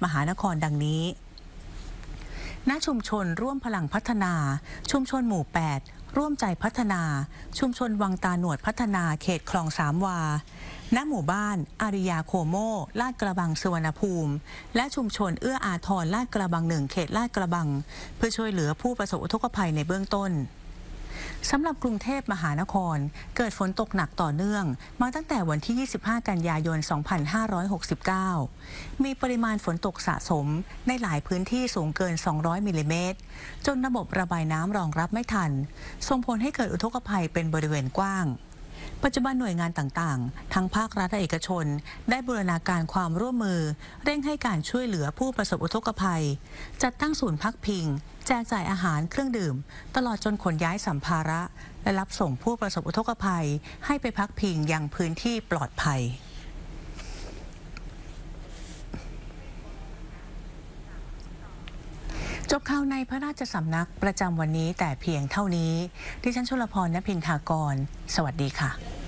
มหานครดังนี้ณชุมชนร่วมพลังพัฒนาชุมชนหมู่ 8 ร่วมใจพัฒนาชุมชนวังตาหนวดพัฒนาเขตคลองสามวาณหมู่บ้านอาริยาโคโมลาดกระบังสุวรรณภูมิและชุมชนเอื้ออาทรลาดกระบัง1เขตลาดกระบังเพื่อช่วยเหลือผู้ประสบอุทกภัยในเบื้องต้นสำหรับกรุงเทพมหานครเกิดฝนตกหนักต่อเนื่องมาตั้งแต่วันที่ 25 กันยายน 2569 มีปริมาณฝนตกสะสมในหลายพื้นที่สูงเกิน 200 มิลลิเมตรจนระบบระบายน้ำรองรับไม่ทันส่งผลให้เกิดอุทกภัยเป็นบริเวณกว้างปัจจุบันหน่วยงานต่างๆทั้งภาครัฐและเอกชนได้บูรณาการความร่วมมือเร่งให้การช่วยเหลือผู้ประสบอุทกภัยจัดตั้งศูนย์พักพิงแจกจ่ายอาหารเครื่องดื่มตลอดจนขนย้ายสัมภาระและรับส่งผู้ประสบอุทกภัยให้ไปพักพิงยังพื้นที่ปลอดภัยจบข่าวในพระราชสำนักประจำวันนี้แต่เพียงเท่านี้ดิฉันชลพร ณ พินทากรสวัสดีค่ะ